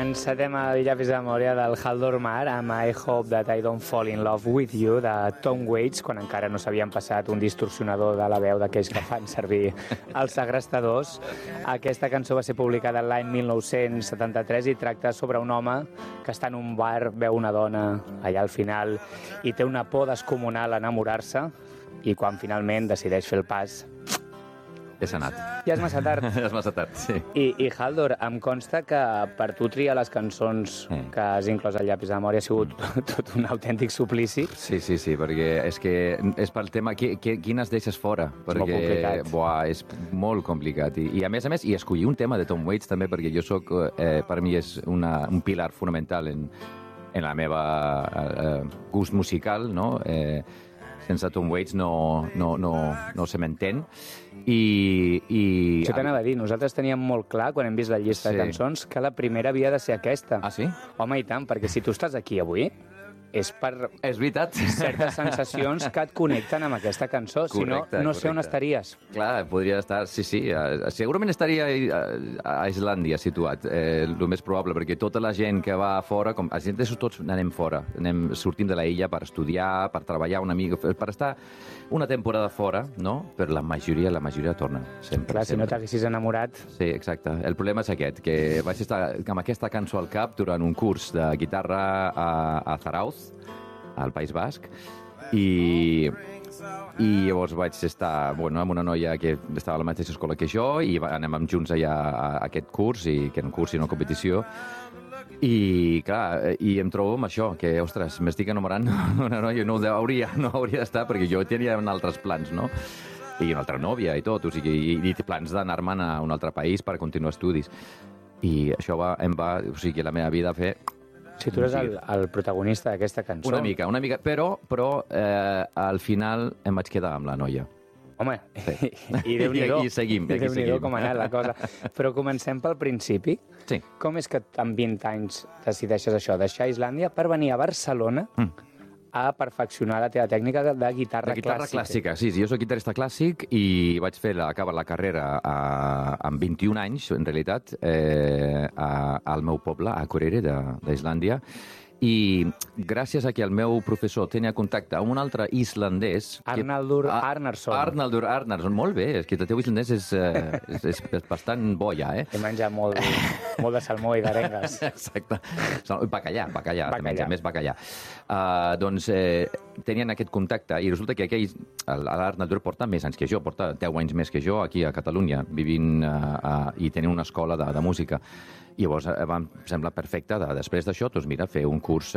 Encetem el llapis de memòria del Haldor Mar amb I Hope That I Don't Fall in Love With You de Tom Waits, quan encara no s'havien passat un distorsionador de la veu d'aquells que fan servir els segrestadors. Aquesta cançó va ser publicada l'any 1973 i tracta sobre un home que està en un bar, veu una dona allà al final i té una por descomunal a enamorar-se, i quan finalment decideix fer el pas, ja s'ha anat. ja és massa tard. Ja és massa tard, sí. I Haldor, em consta que per tu triar les cançons que has inclòs al llapis de memòria ha sigut tot un autèntic suplici. Sí, perquè és que és pel tema quines deixes fora. És molt complicat. És molt complicat. I a més, i escollir un tema de Tom Waits també, perquè jo soc, per mi és un pilar fonamental en la meva gust musical, no? Sense Tom Waits no se m'entén. Això t'anava a dir, nosaltres teníem molt clar, quan hem vist la llista de cançons, que la primera havia de ser aquesta. Ah, sí? Home, i tant, perquè si tu estàs aquí avui, és per És veritat. certes sensacions que et connecten amb aquesta cançó. Si no, no sé on estaries. Clar, podria estar, sí. Segurament estaria a Islàndia situat, el més probable, perquè tota la gent que va fora, com a gent tots anem fora, sortim de la illa per estudiar, per treballar una mica, per estar una temporada fora, no? Però la majoria torna, sempre. Clar, si no t'haguessis enamorat... Sí, exacte. El problema és aquest, que vaig estar amb aquesta cançó al cap durant un curs de guitarra a Zarauz, al País Basc, i llavors vaig estar amb una noia que estava a la mateixa escola que jo i anem junts allà a aquest curs, que era un curs i una competició, i clar, i em trobo amb això, que, ostres, m'estic enamorant d'una noia, no hauria d'estar, perquè jo tenia altres plans, no? I una altra nòvia i tot, o sigui, i plans d'anar-me'n a un altre país per continuar estudis. I això o sigui, la meva vida fer... Si tu eres el protagonista d'aquesta cançó... Una mica, però al final em vaig quedar amb la noia. Home, sí. I Déu-n'hi-do. I seguim. Déu-n'hi-do com ha anat la cosa. Però comencem pel principi. Sí. Com és que amb 20 anys decideixes això, deixar Islàndia per venir a Barcelona a perfeccionar la teva tècnica de guitarra clàssica? De guitarra clàssica, sí. Jo soc guitarrista clàssic i vaig acabar la carrera amb 21 anys, en realitat, al meu poble, a Akureyri, d'Islàndia. I gràcies a que el meu professor tenia contacte amb un altre islandès... Arnaldur Arnarsson. Arnaldur Arnarsson, molt bé, és que el teu islandès és bastant bo ja, eh? He menjat molt de salmó i d'arengues. Exacte. Bacallà, més bacallà. Doncs tenien aquest contacte i resulta que l'Arnaldur porta més anys que jo, porta 10 anys més que jo aquí a Catalunya, vivint i tenint una escola de música. I llavors em sembla perfecte, després d'això, doncs mira, fer un curs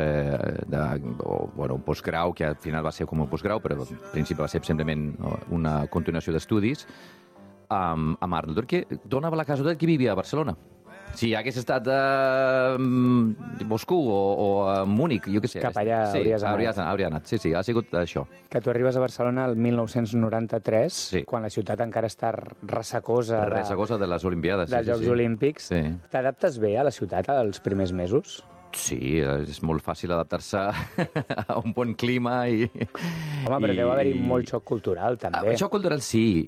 un postgrau, que al final va ser com un postgrau, però al principi va ser simplement una continuació d'estudis, amb Arnaldur, que donava la casualitat que vivia a Barcelona. Si hagués estat a Moscou o a Múnich, jo què sé. Cap allà hauria anat. Sí, ha sigut això. Que tu arribes a Barcelona el 1993, quan la ciutat encara està ressacosa de les Olimpiades. Dels Jocs Olímpics. Sí. T'adaptes bé a la ciutat els primers mesos? Sí, és molt fàcil adaptar-se a un bon clima i... Home, però deu haver-hi molt xoc cultural, també. Xoc cultural, sí,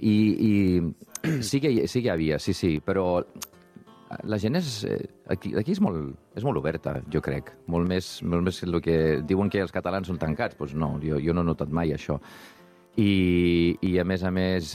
i sí que hi havia, sí, però... La gent aquí és molt oberta, jo crec. Molt més el que diuen que els catalans són tancats. Doncs no, jo no he notat mai això. I a més,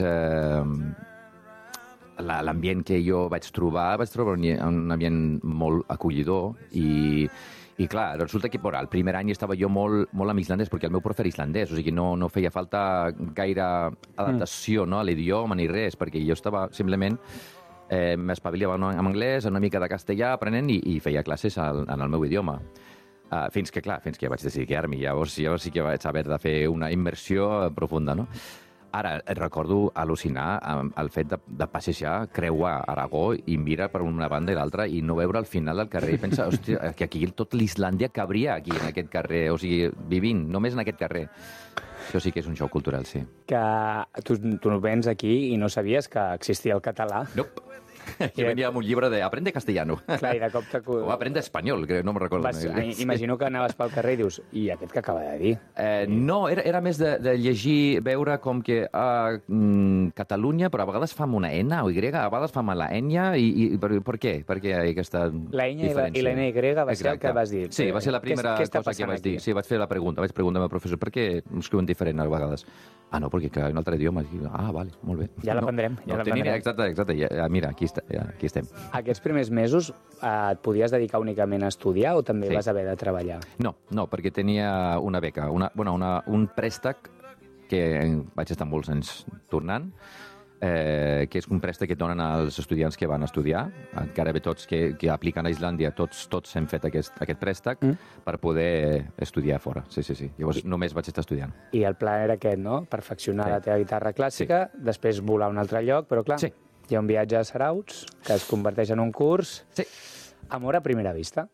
l'ambient que jo vaig trobar un ambient molt acollidor i clar, resulta que el primer any estava jo molt amb islandès, perquè el meu profe era islandès, o sigui, no feia falta gaire adaptació a l'idioma ni res, perquè jo estava simplement... m'espaviliava en anglès, una mica de castellà aprenent i feia classes en el meu idioma. Fins que vaig decidir quedar-m'hi. Llavors sí que vaig haver de fer una immersió profunda, no? Ara, recordo al·lucinar el fet de passejar, creuar Aragó i mirar per una banda i l'altra i no veure al final del carrer i pensar, hòstia, que aquí tot l'Islàndia cabria aquí en aquest carrer, o sigui, vivint només en aquest carrer. Això sí que és un xoc cultural, sí. Que tu no vens aquí i no sabies que existia el català. Nope. Que venia amb un llibre de Aprende castellano. Clar, i de cop O Aprende espanyol, que no me'n recordo. Imagino que anaves pel carrer i dius, i aquest que acaba de dir? No, era més de llegir, veure com que Catalunya, però a vegades fa amb una N o Y, a vegades fa amb la enya, i per què? Per què hi ha aquesta diferència? I la NY va ser el que vas dir. Sí, va ser la primera cosa que vaig dir. Sí, vaig fer la pregunta. Vaig preguntar al meu professor, per què escriuen diferent a vegades? No, perquè clar, un altre idioma. Vale, molt bé. Ja l'aprendrem. Exacte. Mira, aquí estem. Aquests primers mesos et podies dedicar únicament a estudiar o també vas haver de treballar? No, perquè tenia una beca, un préstec que vaig estar molts anys tornant, que és un préstec que donen als estudiants que van estudiar. Encara bé tots que apliquen a Islàndia, tots hem fet aquest préstec per poder estudiar fora. Sí. Llavors només vaig estar estudiant. I el pla era aquest, no? Perfeccionar la teva guitarra clàssica, després volar a un altre lloc, però clar, hi ha un viatge a Sarauts que es converteix en un curs. Sí. Amor a primera vista.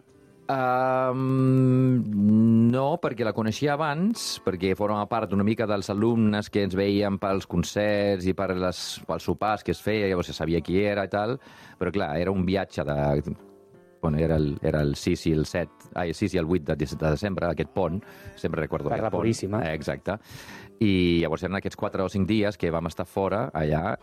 No, perquè la coneixia abans, perquè forma part una mica dels alumnes que ens veien pels concerts i pels sopars que es feia, llavors se sabia qui era i tal, però clar, era un viatge de... Bueno, era el 6 i el 7, el 6 i el 8 de desembre, aquest pont, sempre recordo per aquest la pont. Puríssima. Exacte. I llavors eren aquests 4 o 5 dies que vam estar fora, allà,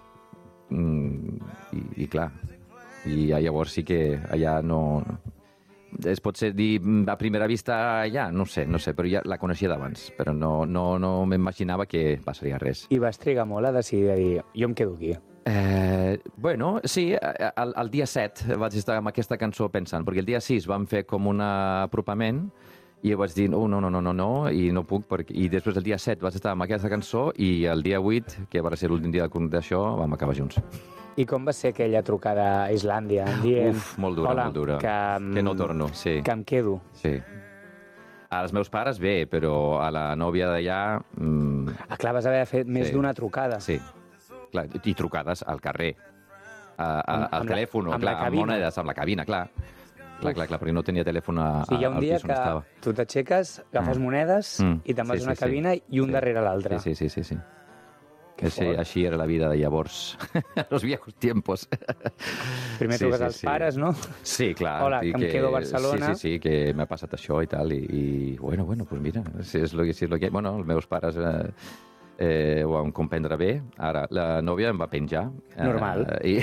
i clar, i llavors sí que allà no... Es pot ser dir a primera vista ja, no sé, però ja la coneixia d'abans, però no m'imaginava que passaria res. I vas trigar molt a decidir de dir, jo em quedo aquí. Bueno, sí, el dia 7 vaig estar amb aquesta cançó pensant, perquè el dia 6 vam fer com un apropament i vaig dir, no, i no puc, i després el dia 7 vaig estar amb aquesta cançó i el dia 8, que va ser l'últim dia d'això, vam acabar junts. I com va ser aquella trucada a Islàndia dient... Molt dura. Que no torno, sí. Que em quedo. Sí. Als meus pares bé, però a la nòvia d'allà... Clar, vas haver fet més d'una trucada. Sí. Clar, i trucades al carrer, al telèfon, amb monedes, amb la cabina, clar. Clar, perquè no tenia telèfon al pis on estava. Hi ha un dia que tu t'aixeques, agafes monedes i te'n vas a una cabina i un darrere l'altre. Sí. Així era la vida de llavors, los viejos tiempos. Primer truques als pares, no? Sí, clar. Hola, que em quedo a Barcelona. Sí, que m'ha passat això i tal, i bueno, pues mira, si és lo que... Bueno, els meus pares ho van comprendre bé. Ara, la nòvia em va penjar. Normal.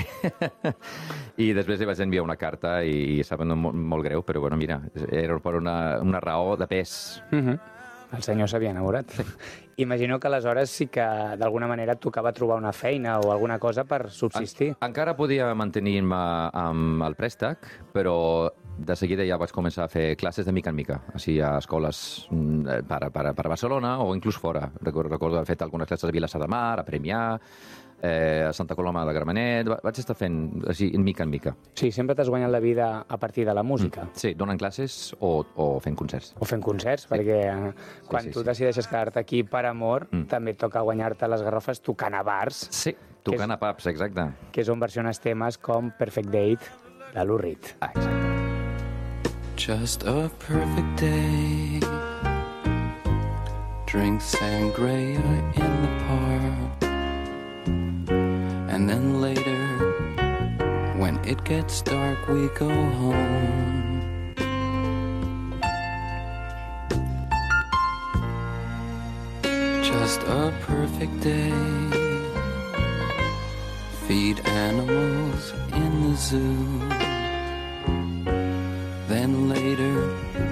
I després li vaig enviar una carta i saben molt greu, però bueno, mira, era per una raó de pes. El senyor s'havia enamorat. Imagino que aleshores sí que d'alguna manera et tocava trobar una feina o alguna cosa per subsistir. Encara podia mantenir-me amb el préstec, però de seguida ja vaig començar a fer classes de mica en mica, així a escoles per Barcelona o inclús fora. Recordo haver fet algunes classes a Vilassar de Mar, a Premià, a Santa Coloma de Gramenet, vaig estar fent així, mica en mica. Sí, sempre t'has guanyat la vida a partir de la música. Sí, donant classes o fent concerts. O fent concerts, perquè quan tu decideixes quedar-te aquí per amor, també et toca guanyar-te les garrofes tocant a bars. Sí, tocant a pubs, exacte. Que és on versiones temes com Perfect Date, de Lou Reed. Exacte. Just a perfect day. Drink sangria in the park. And then later, when it gets dark, we go home. Just a perfect day. Feed animals in the zoo. Then later,